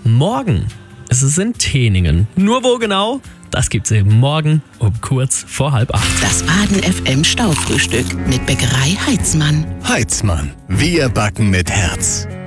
morgen ist es in Teningen. Nur wo genau? Das gibt's eben morgen um kurz vor 7:30. Das Baden FM Staufrühstück mit Bäckerei Heitzmann. Heitzmann. Wir backen mit Herz.